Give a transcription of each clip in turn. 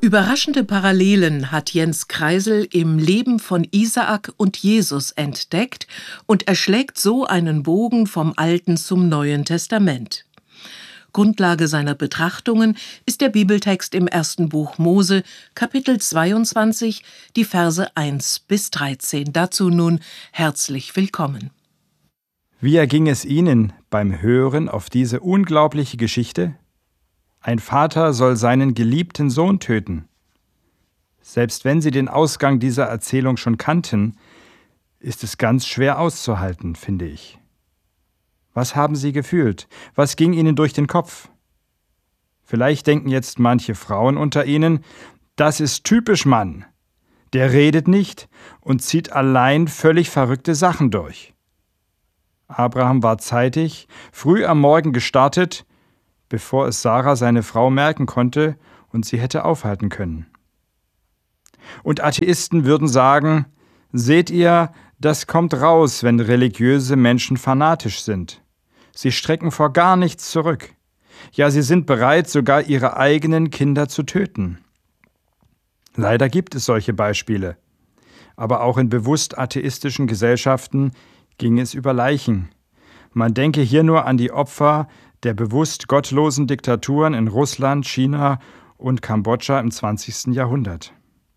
Überraschende Parallelen hat Jens Kreisel im Leben von Isaak und Jesus entdeckt und erschlägt so einen Bogen vom Alten zum Neuen Testament. Grundlage seiner Betrachtungen ist der Bibeltext im 1. Buch Mose, Kapitel 22, die Verse 1 bis 13. Dazu nun herzlich willkommen. Wie erging es Ihnen beim Hören auf diese unglaubliche Geschichte? Ein Vater soll seinen geliebten Sohn töten. Selbst wenn Sie den Ausgang dieser Erzählung schon kannten, ist es ganz schwer auszuhalten, finde ich. Was haben Sie gefühlt? Was ging Ihnen durch den Kopf? Vielleicht denken jetzt manche Frauen unter Ihnen, das ist typisch Mann. Der redet nicht und zieht allein völlig verrückte Sachen durch. Abraham war zeitig, früh am Morgen gestartet, bevor es Sarah, seine Frau, merken konnte und sie hätte aufhalten können. Und Atheisten würden sagen, seht ihr, das kommt raus, wenn religiöse Menschen fanatisch sind. Sie strecken vor gar nichts zurück. Ja, sie sind bereit, sogar ihre eigenen Kinder zu töten. Leider gibt es solche Beispiele. Aber auch in bewusst atheistischen Gesellschaften ging es über Leichen. Man denke hier nur an die Opfer der bewusst gottlosen Diktaturen in Russland, China und Kambodscha im 20. Jahrhundert.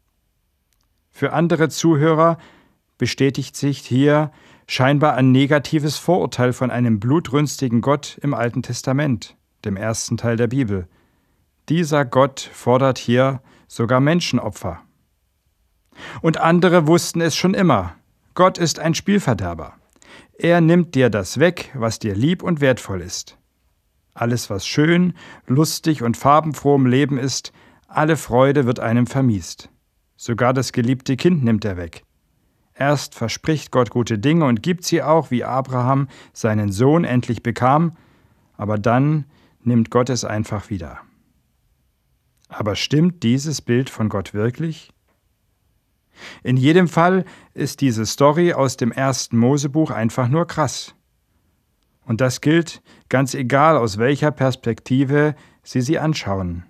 Für andere Zuhörer bestätigt sich hier scheinbar ein negatives Vorurteil von einem blutrünstigen Gott im Alten Testament, dem ersten Teil der Bibel. Dieser Gott fordert hier sogar Menschenopfer. Und andere wussten es schon immer. Gott ist ein Spielverderber. Er nimmt dir das weg, was dir lieb und wertvoll ist. Alles, was schön, lustig und farbenfroh im Leben ist, alle Freude wird einem vermiest. Sogar das geliebte Kind nimmt er weg. Erst verspricht Gott gute Dinge und gibt sie auch, wie Abraham seinen Sohn endlich bekam, aber dann nimmt Gott es einfach wieder. Aber stimmt dieses Bild von Gott wirklich? In jedem Fall ist diese Story aus dem 1. Mosebuch einfach nur krass. Und das gilt ganz egal, aus welcher Perspektive Sie sie anschauen.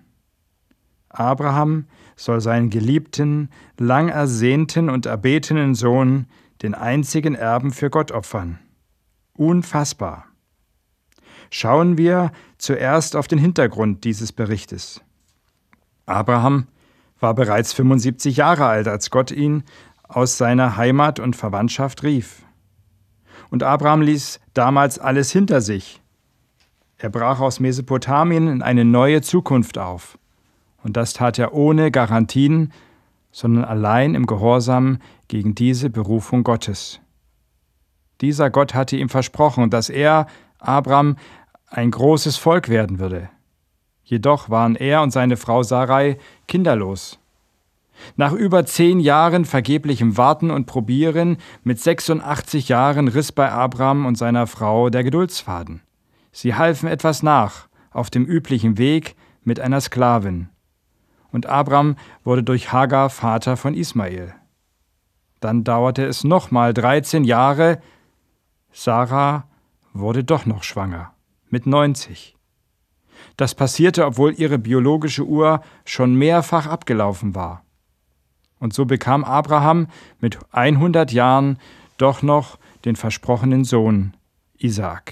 Abraham soll seinen geliebten, lang ersehnten und erbetenen Sohn, den einzigen Erben, für Gott opfern. Unfassbar. Schauen wir zuerst auf den Hintergrund dieses Berichtes. Abraham war bereits 75 Jahre alt, als Gott ihn aus seiner Heimat und Verwandtschaft rief. Und Abraham ließ damals alles hinter sich. Er brach aus Mesopotamien in eine neue Zukunft auf. Und das tat er ohne Garantien, sondern allein im Gehorsam gegen diese Berufung Gottes. Dieser Gott hatte ihm versprochen, dass er, Abraham, ein großes Volk werden würde. Jedoch waren er und seine Frau Sarai kinderlos. Nach über 10 Jahren vergeblichem Warten und Probieren, mit 86 Jahren riss bei Abraham und seiner Frau der Geduldsfaden. Sie halfen etwas nach, auf dem üblichen Weg mit einer Sklavin. Und Abraham wurde durch Hagar Vater von Ismael. Dann dauerte es nochmal 13 Jahre. Sarah wurde doch noch schwanger, mit 90. Das passierte, obwohl ihre biologische Uhr schon mehrfach abgelaufen war. Und so bekam Abraham mit 100 Jahren doch noch den versprochenen Sohn, Isaak.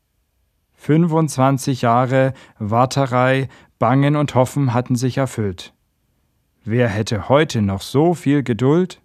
25 Jahre Warterei, Bangen und Hoffen hatten sich erfüllt. Wer hätte heute noch so viel Geduld?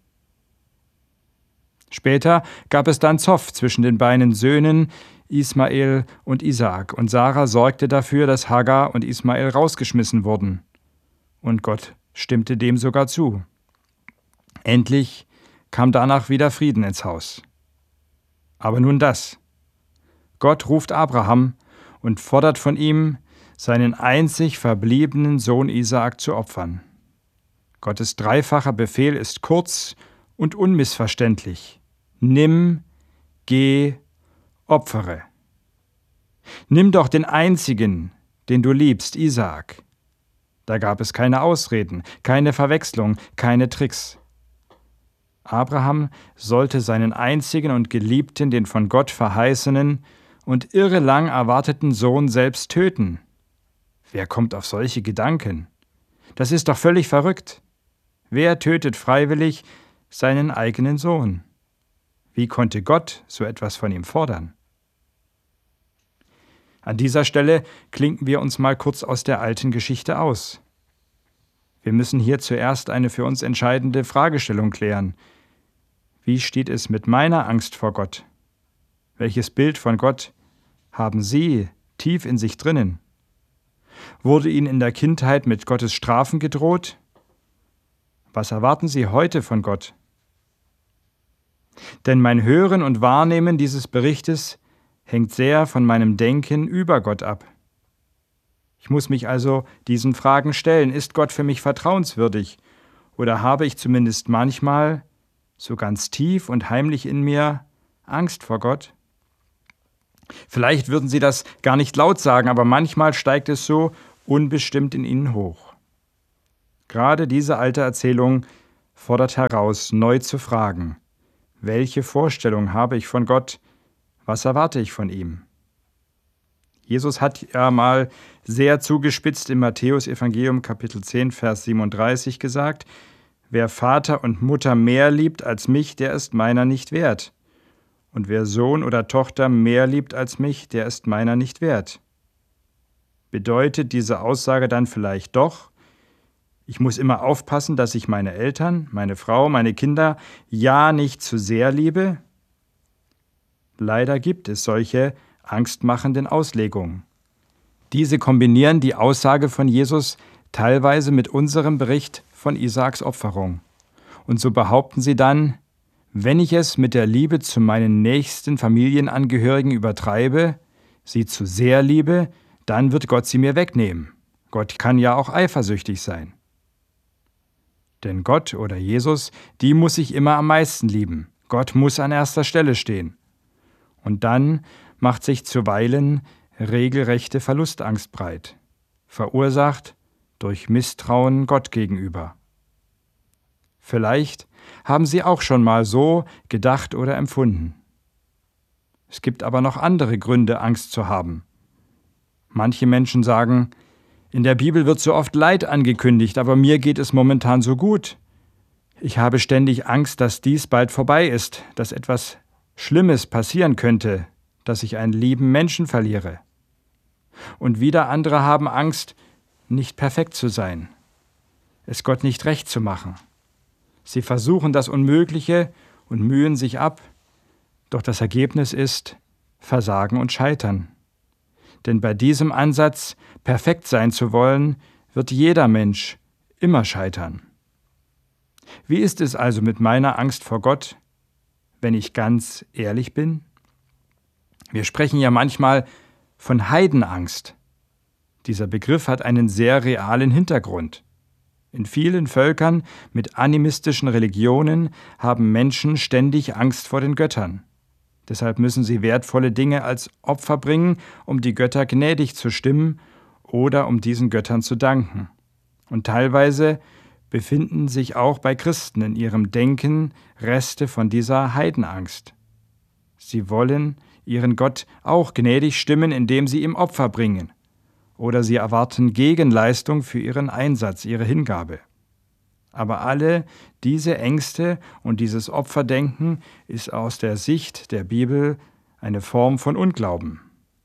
Später gab es dann Zoff zwischen den beiden Söhnen Ismael und Isaak, und Sarah sorgte dafür, dass Hagar und Ismael rausgeschmissen wurden. Und Gott stimmte dem sogar zu. Endlich kam danach wieder Frieden ins Haus. Aber nun das. Gott ruft Abraham und fordert von ihm, seinen einzig verbliebenen Sohn Isaak zu opfern. Gottes dreifacher Befehl ist kurz und unmissverständlich. Nimm, geh, opfere. Nimm doch den einzigen, den du liebst, Isaak. Da gab es keine Ausreden, keine Verwechslung, keine Tricks. Abraham sollte seinen einzigen und geliebten, den von Gott verheißenen und irrelang erwarteten Sohn selbst töten. Wer kommt auf solche Gedanken? Das ist doch völlig verrückt. Wer tötet freiwillig seinen eigenen Sohn? Wie konnte Gott so etwas von ihm fordern? An dieser Stelle klinken wir uns mal kurz aus der alten Geschichte aus. Wir müssen hier zuerst eine für uns entscheidende Fragestellung klären. Wie steht es mit meiner Angst vor Gott? Welches Bild von Gott haben Sie tief in sich drinnen? Wurde Ihnen in der Kindheit mit Gottes Strafen gedroht? Was erwarten Sie heute von Gott? Denn mein Hören und Wahrnehmen dieses Berichtes hängt sehr von meinem Denken über Gott ab. Ich muss mich also diesen Fragen stellen: Ist Gott für mich vertrauenswürdig? Oder habe ich zumindest manchmal, so ganz tief und heimlich in mir, Angst vor Gott? Vielleicht würden Sie das gar nicht laut sagen, aber manchmal steigt es so unbestimmt in Ihnen hoch. Gerade diese alte Erzählung fordert heraus, neu zu fragen: Welche Vorstellung habe ich von Gott? Was erwarte ich von ihm? Jesus hat ja mal sehr zugespitzt im Matthäus-Evangelium Kapitel 10, Vers 37 gesagt: Wer Vater und Mutter mehr liebt als mich, der ist meiner nicht wert. Und wer Sohn oder Tochter mehr liebt als mich, der ist meiner nicht wert. Bedeutet diese Aussage dann vielleicht doch, ich muss immer aufpassen, dass ich meine Eltern, meine Frau, meine Kinder ja nicht zu sehr liebe? Leider gibt es solche angstmachenden Auslegungen. Diese kombinieren die Aussage von Jesus teilweise mit unserem Bericht von Isaaks Opferung. Und so behaupten sie dann, wenn ich es mit der Liebe zu meinen nächsten Familienangehörigen übertreibe, sie zu sehr liebe, dann wird Gott sie mir wegnehmen. Gott kann ja auch eifersüchtig sein. Denn Gott oder Jesus, die muss ich immer am meisten lieben. Gott muss an erster Stelle stehen. Und dann macht sich zuweilen regelrechte Verlustangst breit, verursacht durch Misstrauen Gott gegenüber. Vielleicht haben Sie auch schon mal so gedacht oder empfunden. Es gibt aber noch andere Gründe, Angst zu haben. Manche Menschen sagen, in der Bibel wird so oft Leid angekündigt, aber mir geht es momentan so gut. Ich habe ständig Angst, dass dies bald vorbei ist, dass etwas Schlimmes passieren könnte, dass ich einen lieben Menschen verliere. Und wieder andere haben Angst, nicht perfekt zu sein, es Gott nicht recht zu machen. Sie versuchen das Unmögliche und mühen sich ab, doch das Ergebnis ist Versagen und Scheitern. Denn bei diesem Ansatz, perfekt sein zu wollen, wird jeder Mensch immer scheitern. Wie ist es also mit meiner Angst vor Gott, wenn ich ganz ehrlich bin? Wir sprechen ja manchmal von Heidenangst. Dieser Begriff hat einen sehr realen Hintergrund. In vielen Völkern mit animistischen Religionen haben Menschen ständig Angst vor den Göttern. Deshalb müssen sie wertvolle Dinge als Opfer bringen, um die Götter gnädig zu stimmen oder um diesen Göttern zu danken. Und teilweise befinden sich auch bei Christen in ihrem Denken Reste von dieser Heidenangst. Sie wollen ihren Gott auch gnädig stimmen, indem sie ihm Opfer bringen. Oder sie erwarten Gegenleistung für ihren Einsatz, ihre Hingabe. Aber alle diese Ängste und dieses Opferdenken ist aus der Sicht der Bibel eine Form von Unglauben.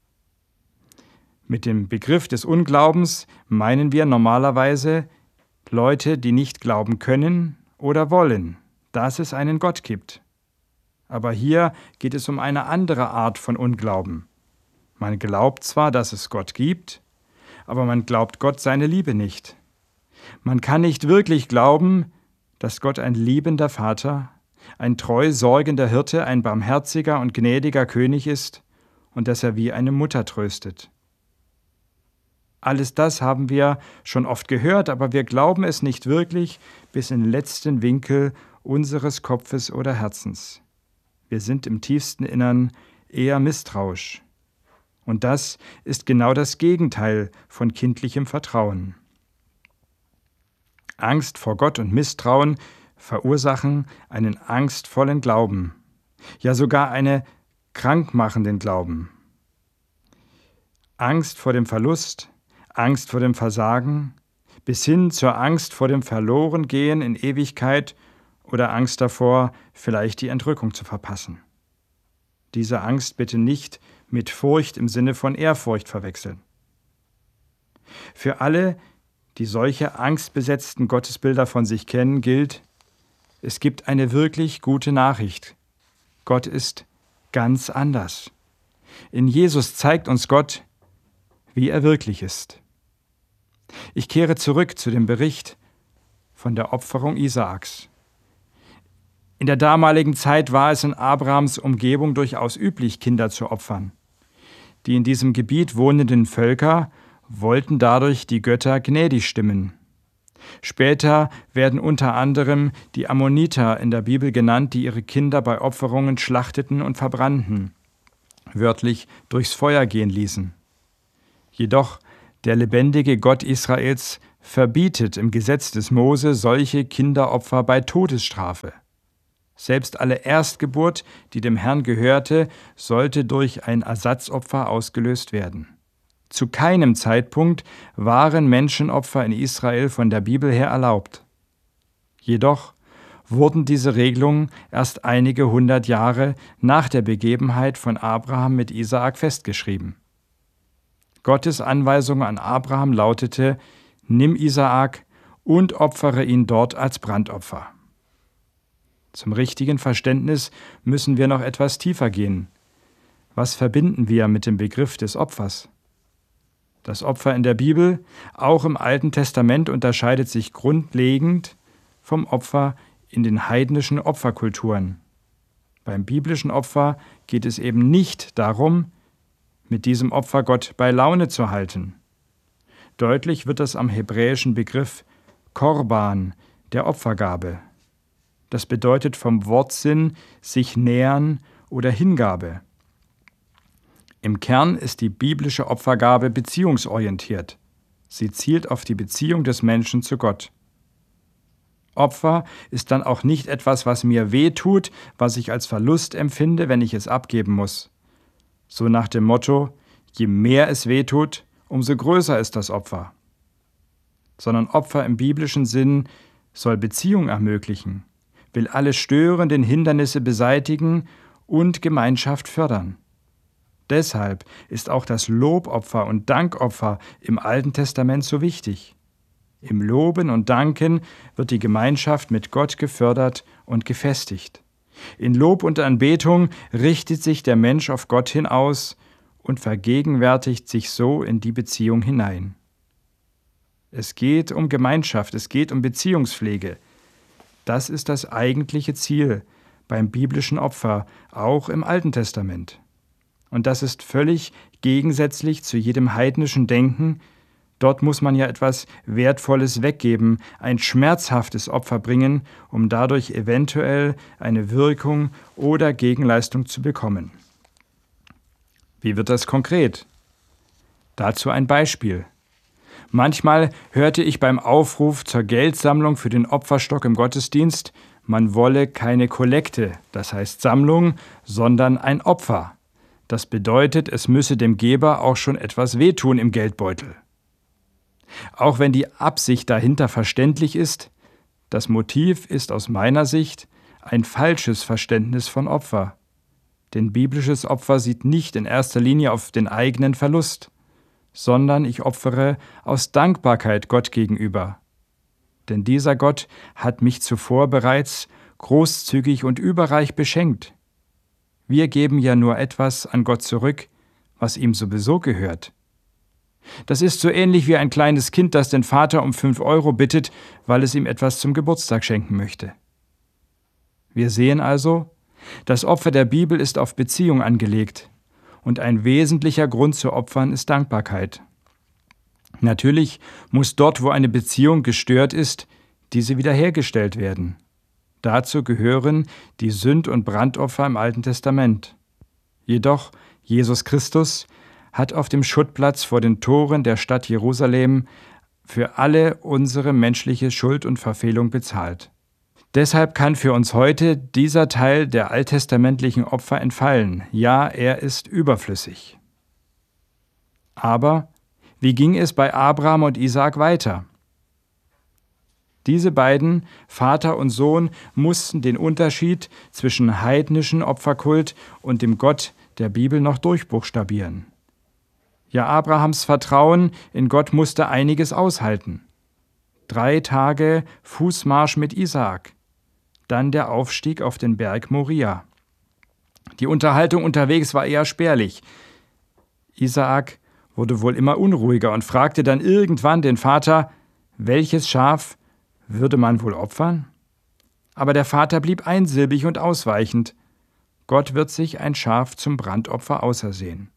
Mit dem Begriff des Unglaubens meinen wir normalerweise Leute, die nicht glauben können oder wollen, dass es einen Gott gibt. Aber hier geht es um eine andere Art von Unglauben. Man glaubt zwar, dass es Gott gibt, aber man glaubt Gott seine Liebe nicht. Man kann nicht wirklich glauben, dass Gott ein liebender Vater, ein treu sorgender Hirte, ein barmherziger und gnädiger König ist und dass er wie eine Mutter tröstet. Alles das haben wir schon oft gehört, aber wir glauben es nicht wirklich bis in den letzten Winkel unseres Kopfes oder Herzens. Wir sind im tiefsten Innern eher misstrauisch. Und das ist genau das Gegenteil von kindlichem Vertrauen. Angst vor Gott und Misstrauen verursachen einen angstvollen Glauben, ja sogar einen krankmachenden Glauben. Angst vor dem Verlust, Angst vor dem Versagen bis hin zur Angst vor dem Verlorengehen in Ewigkeit oder Angst davor, vielleicht die Entrückung zu verpassen. Diese Angst bitte nicht mit Furcht im Sinne von Ehrfurcht verwechseln. Für alle, die solche angstbesetzten Gottesbilder von sich kennen, gilt: Es gibt eine wirklich gute Nachricht. Gott ist ganz anders. In Jesus zeigt uns Gott, wie er wirklich ist. Ich kehre zurück zu dem Bericht von der Opferung Isaaks. In der damaligen Zeit war es in Abrahams Umgebung durchaus üblich, Kinder zu opfern. Die in diesem Gebiet wohnenden Völker wollten dadurch die Götter gnädig stimmen. Später werden unter anderem die Ammoniter in der Bibel genannt, die ihre Kinder bei Opferungen schlachteten und verbrannten, wörtlich durchs Feuer gehen ließen. Jedoch der lebendige Gott Israels verbietet im Gesetz des Mose solche Kinderopfer bei Todesstrafe. Selbst alle Erstgeburt, die dem Herrn gehörte, sollte durch ein Ersatzopfer ausgelöst werden. Zu keinem Zeitpunkt waren Menschenopfer in Israel von der Bibel her erlaubt. Jedoch wurden diese Regelungen erst einige hundert Jahre nach der Begebenheit von Abraham mit Isaak festgeschrieben. Gottes Anweisung an Abraham lautete: Nimm Isaak und opfere ihn dort als Brandopfer. Zum richtigen Verständnis müssen wir noch etwas tiefer gehen. Was verbinden wir mit dem Begriff des Opfers? Das Opfer in der Bibel, auch im Alten Testament, unterscheidet sich grundlegend vom Opfer in den heidnischen Opferkulturen. Beim biblischen Opfer geht es eben nicht darum, mit diesem Opfer Gott bei Laune zu halten. Deutlich wird das am hebräischen Begriff Korban, der Opfergabe. Das bedeutet vom Wortsinn sich nähern oder Hingabe. Im Kern ist die biblische Opfergabe beziehungsorientiert. Sie zielt auf die Beziehung des Menschen zu Gott. Opfer ist dann auch nicht etwas, was mir wehtut, was ich als Verlust empfinde, wenn ich es abgeben muss. So nach dem Motto: Je mehr es wehtut, umso größer ist das Opfer. Sondern Opfer im biblischen Sinn soll Beziehung ermöglichen, will alle störenden Hindernisse beseitigen und Gemeinschaft fördern. Deshalb ist auch das Lobopfer und Dankopfer im Alten Testament so wichtig. Im Loben und Danken wird die Gemeinschaft mit Gott gefördert und gefestigt. In Lob und Anbetung richtet sich der Mensch auf Gott hin aus und vergegenwärtigt sich so in die Beziehung hinein. Es geht um Gemeinschaft, es geht um Beziehungspflege. Das ist das eigentliche Ziel beim biblischen Opfer, auch im Alten Testament. Und das ist völlig gegensätzlich zu jedem heidnischen Denken. Dort muss man ja etwas Wertvolles weggeben, ein schmerzhaftes Opfer bringen, um dadurch eventuell eine Wirkung oder Gegenleistung zu bekommen. Wie wird das konkret? Dazu ein Beispiel. Manchmal hörte ich beim Aufruf zur Geldsammlung für den Opferstock im Gottesdienst, man wolle keine Kollekte, das heißt Sammlung, sondern ein Opfer. Das bedeutet, es müsse dem Geber auch schon etwas wehtun im Geldbeutel. Auch wenn die Absicht dahinter verständlich ist, das Motiv ist aus meiner Sicht ein falsches Verständnis von Opfer. Denn biblisches Opfer sieht nicht in erster Linie auf den eigenen Verlust, sondern ich opfere aus Dankbarkeit Gott gegenüber. Denn dieser Gott hat mich zuvor bereits großzügig und überreich beschenkt. Wir geben ja nur etwas an Gott zurück, was ihm sowieso gehört. Das ist so ähnlich wie ein kleines Kind, das den Vater um 5 Euro bittet, weil es ihm etwas zum Geburtstag schenken möchte. Wir sehen also, das Opfer der Bibel ist auf Beziehung angelegt. Und ein wesentlicher Grund zu Opfern ist Dankbarkeit. Natürlich muss dort, wo eine Beziehung gestört ist, diese wiederhergestellt werden. Dazu gehören die Sünd- und Brandopfer im Alten Testament. Jedoch Jesus Christus hat auf dem Schuttplatz vor den Toren der Stadt Jerusalem für alle unsere menschliche Schuld und Verfehlung bezahlt. Deshalb kann für uns heute dieser Teil der alttestamentlichen Opfer entfallen. Ja, er ist überflüssig. Aber wie ging es bei Abraham und Isaak weiter? Diese beiden, Vater und Sohn, mussten den Unterschied zwischen heidnischen Opferkult und dem Gott der Bibel noch durchbuchstabieren. Ja, Abrahams Vertrauen in Gott musste einiges aushalten. 3 Tage Fußmarsch mit Isaak, dann der Aufstieg auf den Berg Moria. Die Unterhaltung unterwegs war eher spärlich. Isaak wurde wohl immer unruhiger und fragte dann irgendwann den Vater, welches Schaf würde man wohl opfern? Aber der Vater blieb einsilbig und ausweichend. Gott wird sich ein Schaf zum Brandopfer ausersehen.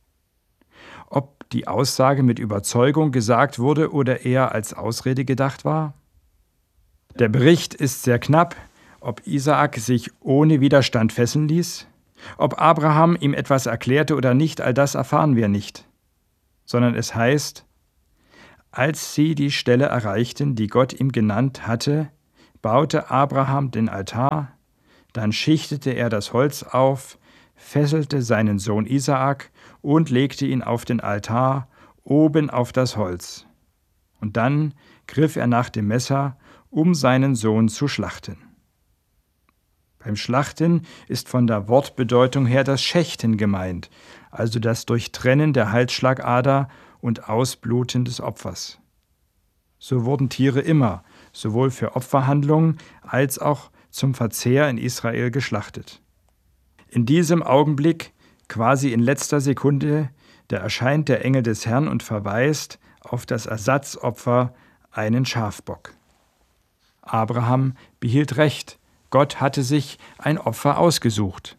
Ob die Aussage mit Überzeugung gesagt wurde oder eher als Ausrede gedacht war? Der Bericht ist sehr knapp, ob Isaak sich ohne Widerstand fesseln ließ. Ob Abraham ihm etwas erklärte oder nicht, all das erfahren wir nicht. Sondern es heißt, als sie die Stelle erreichten, die Gott ihm genannt hatte, baute Abraham den Altar, dann schichtete er das Holz auf, fesselte seinen Sohn Isaak und legte ihn auf den Altar oben auf das Holz. Und dann griff er nach dem Messer, um seinen Sohn zu schlachten. Beim Schlachten ist von der Wortbedeutung her das Schächten gemeint, also das Durchtrennen der Halsschlagader und Ausbluten des Opfers. So wurden Tiere immer, sowohl für Opferhandlungen als auch zum Verzehr in Israel geschlachtet. In diesem Augenblick, quasi in letzter Sekunde, da erscheint der Engel des Herrn und verweist auf das Ersatzopfer, einen Schafbock. Abraham behielt recht, Gott hatte sich ein Opfer ausgesucht.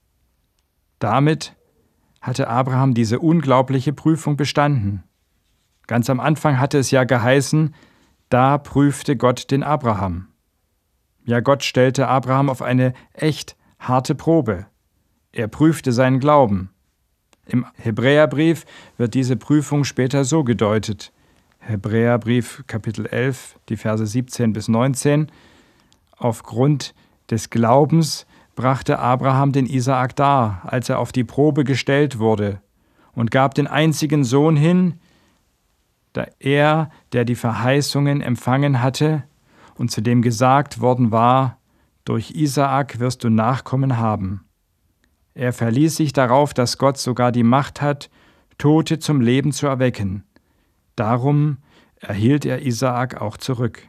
Damit hatte Abraham diese unglaubliche Prüfung bestanden. Ganz am Anfang hatte es ja geheißen, da prüfte Gott den Abraham. Ja, Gott stellte Abraham auf eine echt harte Probe. Er prüfte seinen Glauben. Im Hebräerbrief wird diese Prüfung später so gedeutet. Hebräerbrief Kapitel 11, die Verse 17 bis 19. Aufgrund des Glaubens brachte Abraham den Isaak dar, als er auf die Probe gestellt wurde, und gab den einzigen Sohn hin, da er, der die Verheißungen empfangen hatte und zu dem gesagt worden war, durch Isaak wirst du Nachkommen haben. Er verließ sich darauf, dass Gott sogar die Macht hat, Tote zum Leben zu erwecken. Darum erhielt er Isaak auch zurück.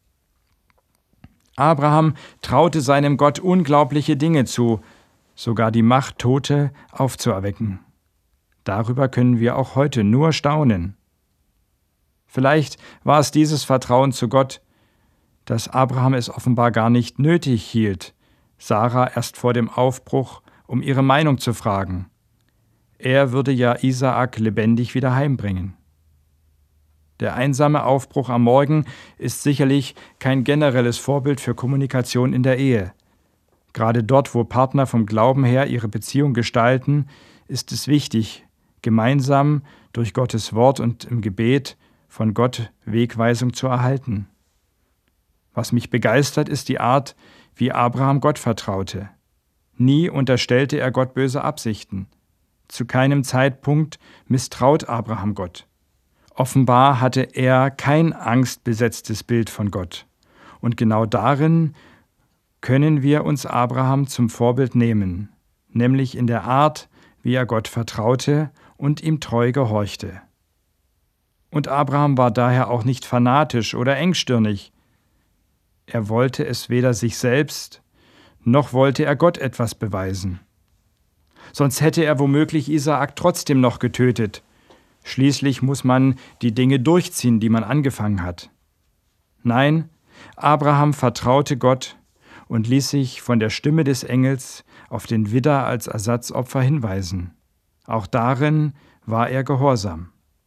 Abraham traute seinem Gott unglaubliche Dinge zu, sogar die Macht, Tote aufzuerwecken. Darüber können wir auch heute nur staunen. Vielleicht war es dieses Vertrauen zu Gott, dass Abraham es offenbar gar nicht nötig hielt, Sarah erst vor dem Aufbruch um ihre Meinung zu fragen. Er würde ja Isaak lebendig wieder heimbringen. Der einsame Aufbruch am Morgen ist sicherlich kein generelles Vorbild für Kommunikation in der Ehe. Gerade dort, wo Partner vom Glauben her ihre Beziehung gestalten, ist es wichtig, gemeinsam durch Gottes Wort und im Gebet von Gott Wegweisung zu erhalten. Was mich begeistert, ist die Art, wie Abraham Gott vertraute. Nie unterstellte er Gott böse Absichten. Zu keinem Zeitpunkt misstraut Abraham Gott. Offenbar hatte er kein angstbesetztes Bild von Gott. Und genau darin können wir uns Abraham zum Vorbild nehmen, nämlich in der Art, wie er Gott vertraute und ihm treu gehorchte. Und Abraham war daher auch nicht fanatisch oder engstirnig. Er wollte es weder sich selbst, noch wollte er Gott etwas beweisen. Sonst hätte er womöglich Isaak trotzdem noch getötet. Schließlich muss man die Dinge durchziehen, die man angefangen hat. Nein, Abraham vertraute Gott und ließ sich von der Stimme des Engels auf den Widder als Ersatzopfer hinweisen. Auch darin war er gehorsam.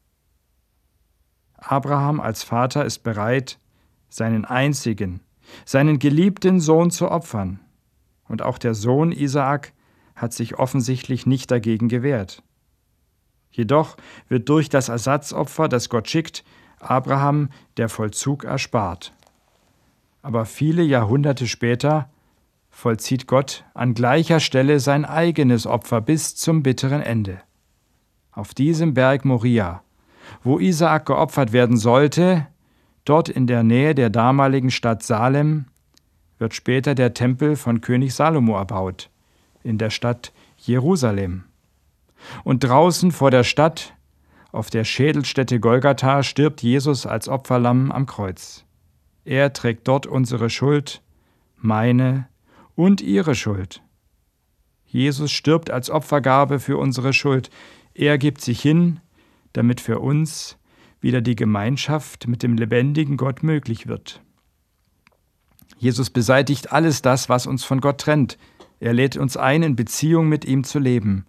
Abraham als Vater ist bereit, seinen einzigen, seinen geliebten Sohn zu opfern. Und auch der Sohn Isaak hat sich offensichtlich nicht dagegen gewehrt. Jedoch wird durch das Ersatzopfer, das Gott schickt, Abraham der Vollzug erspart. Aber viele Jahrhunderte später vollzieht Gott an gleicher Stelle sein eigenes Opfer bis zum bitteren Ende. Auf diesem Berg Moria, wo Isaak geopfert werden sollte, Dort in der Nähe der damaligen Stadt Salem wird später der Tempel von König Salomo erbaut, in der Stadt Jerusalem. Und draußen vor der Stadt, auf der Schädelstätte Golgatha, stirbt Jesus als Opferlamm am Kreuz. Er trägt dort unsere Schuld, meine und ihre Schuld. Jesus stirbt als Opfergabe für unsere Schuld. Er gibt sich hin, damit für uns wieder die Gemeinschaft mit dem lebendigen Gott möglich wird. Jesus beseitigt alles das, was uns von Gott trennt. Er lädt uns ein, in Beziehung mit ihm zu leben.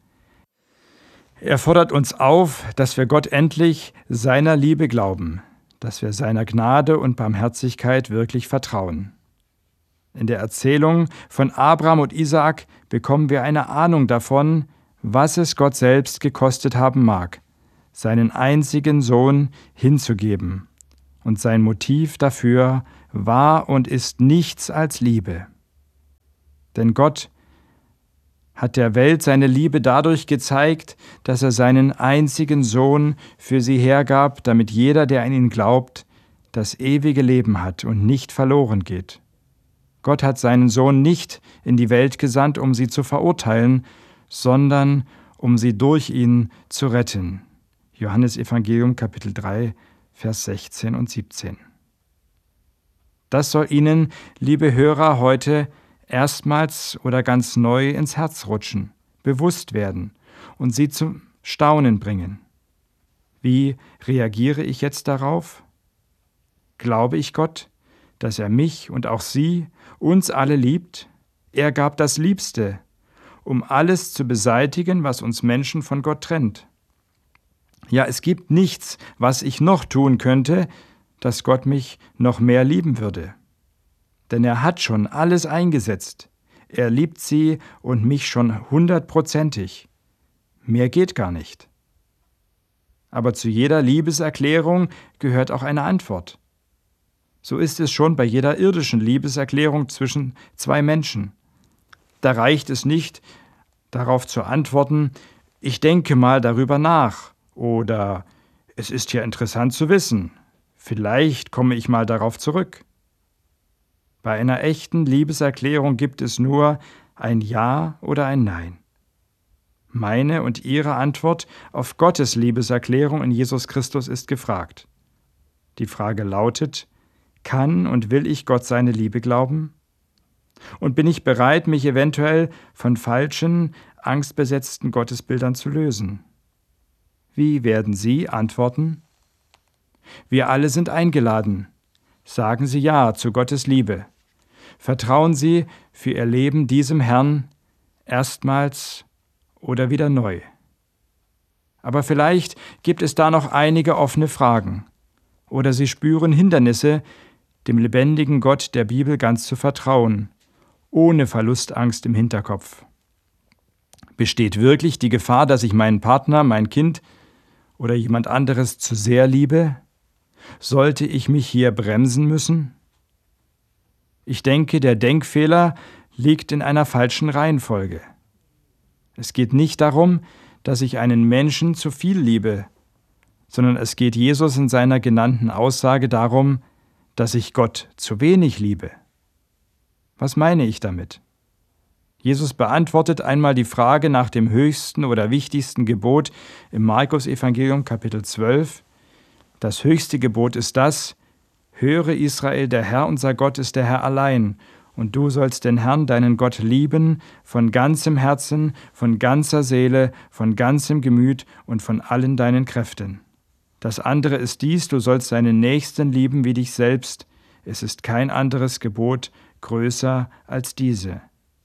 Er fordert uns auf, dass wir Gott endlich seiner Liebe glauben, dass wir seiner Gnade und Barmherzigkeit wirklich vertrauen. In der Erzählung von Abraham und Isaak bekommen wir eine Ahnung davon, was es Gott selbst gekostet haben mag, seinen einzigen Sohn hinzugeben. Und sein Motiv dafür war und ist nichts als Liebe. Denn Gott hat der Welt seine Liebe dadurch gezeigt, dass er seinen einzigen Sohn für sie hergab, damit jeder, der an ihn glaubt, das ewige Leben hat und nicht verloren geht. Gott hat seinen Sohn nicht in die Welt gesandt, um sie zu verurteilen, sondern um sie durch ihn zu retten. Johannes Evangelium Kapitel 3, Vers 16 und 17. Das soll Ihnen, liebe Hörer, heute erstmals oder ganz neu ins Herz rutschen, bewusst werden und Sie zum Staunen bringen. Wie reagiere ich jetzt darauf? Glaube ich Gott, dass er mich und auch Sie, uns alle liebt? Er gab das Liebste, um alles zu beseitigen, was uns Menschen von Gott trennt. Ja, es gibt nichts, was ich noch tun könnte, dass Gott mich noch mehr lieben würde. Denn er hat schon alles eingesetzt. Er liebt Sie und mich schon 100%. Mehr geht gar nicht. Aber zu jeder Liebeserklärung gehört auch eine Antwort. So ist es schon bei jeder irdischen Liebeserklärung zwischen zwei Menschen. Da reicht es nicht, darauf zu antworten, ich denke mal darüber nach oder es ist ja interessant zu wissen, vielleicht komme ich mal darauf zurück. Bei einer echten Liebeserklärung gibt es nur ein Ja oder ein Nein. Meine und Ihre Antwort auf Gottes Liebeserklärung in Jesus Christus ist gefragt. Die Frage lautet, kann und will ich Gott seine Liebe glauben? Und bin ich bereit, mich eventuell von falschen, angstbesetzten Gottesbildern zu lösen? Wie werden Sie antworten? Wir alle sind eingeladen. Sagen Sie Ja zu Gottes Liebe. Vertrauen Sie für Ihr Leben diesem Herrn erstmals oder wieder neu. Aber vielleicht gibt es da noch einige offene Fragen. Oder Sie spüren Hindernisse, dem lebendigen Gott der Bibel ganz zu vertrauen, ohne Verlustangst im Hinterkopf. Besteht wirklich die Gefahr, dass ich meinen Partner, mein Kind oder jemand anderes zu sehr liebe? Sollte ich mich hier bremsen müssen? Ich denke, der Denkfehler liegt in einer falschen Reihenfolge. Es geht nicht darum, dass ich einen Menschen zu viel liebe, sondern es geht Jesus in seiner genannten Aussage darum, dass ich Gott zu wenig liebe. Was meine ich damit? Jesus beantwortet einmal die Frage nach dem höchsten oder wichtigsten Gebot im Markus-Evangelium Kapitel 12. Das höchste Gebot ist das: Höre Israel, der Herr unser Gott ist der Herr allein, und du sollst den Herrn, deinen Gott, lieben von ganzem Herzen, von ganzer Seele, von ganzem Gemüt und von allen deinen Kräften. Das andere ist dies: Du sollst deinen Nächsten lieben wie dich selbst. Es ist kein anderes Gebot größer als diese.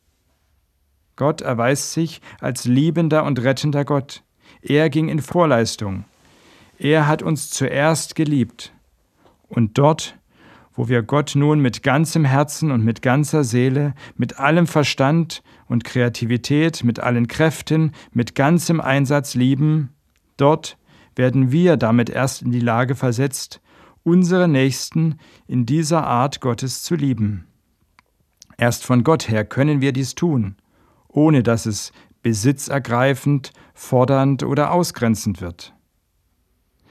Gott erweist sich als liebender und rettender Gott. Er ging in Vorleistung. Er hat uns zuerst geliebt. Und dort, wo wir Gott nun mit ganzem Herzen und mit ganzer Seele, mit allem Verstand und Kreativität, mit allen Kräften, mit ganzem Einsatz lieben, dort werden wir damit erst in die Lage versetzt, unsere Nächsten in dieser Art Gottes zu lieben. Erst von Gott her können wir dies tun, ohne dass es besitzergreifend, fordernd oder ausgrenzend wird.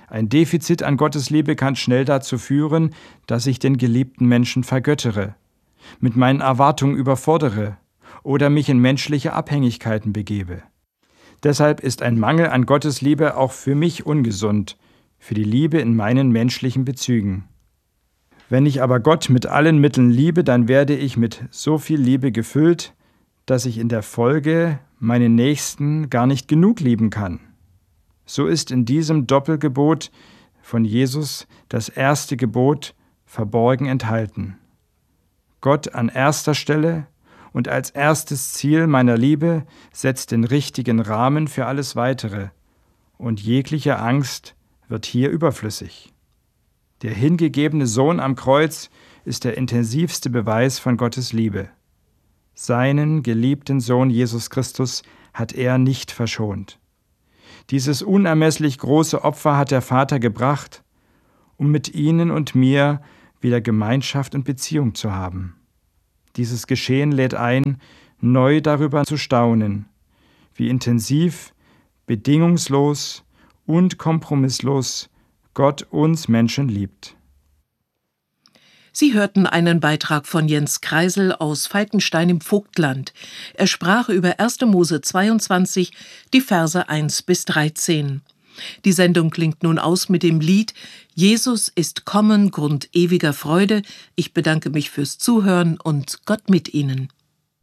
Ein Defizit an Gottes Liebe kann schnell dazu führen, dass ich den geliebten Menschen vergöttere, mit meinen Erwartungen überfordere oder mich in menschliche Abhängigkeiten begebe. Deshalb ist ein Mangel an Gottes Liebe auch für mich ungesund, für die Liebe in meinen menschlichen Bezügen. Wenn ich aber Gott mit allen Mitteln liebe, dann werde ich mit so viel Liebe gefüllt, dass ich in der Folge meinen Nächsten gar nicht genug lieben kann. So ist in diesem Doppelgebot von Jesus das erste Gebot verborgen enthalten. Gott an erster Stelle und als erstes Ziel meiner Liebe setzt den richtigen Rahmen für alles Weitere, und jegliche Angst wird hier überflüssig. Der hingegebene Sohn am Kreuz ist der intensivste Beweis von Gottes Liebe. Seinen geliebten Sohn Jesus Christus hat er nicht verschont. Dieses unermesslich große Opfer hat der Vater gebracht, um mit Ihnen und mir wieder Gemeinschaft und Beziehung zu haben. Dieses Geschehen lädt ein, neu darüber zu staunen, wie intensiv, bedingungslos und kompromisslos Gott uns Menschen liebt. Sie hörten einen Beitrag von Jens Kreisel aus Falkenstein im Vogtland. Er sprach über 1. Mose 22, die Verse 1 bis 13. Die Sendung klingt nun aus mit dem Lied »Jesus ist kommen, Grund ewiger Freude«. Ich bedanke mich fürs Zuhören und Gott mit Ihnen.